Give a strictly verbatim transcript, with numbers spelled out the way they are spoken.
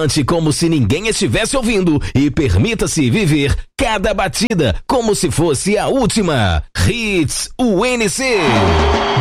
cante como se ninguém estivesse ouvindo e permita-se viver cada batida como se fosse a última. Hits U N C.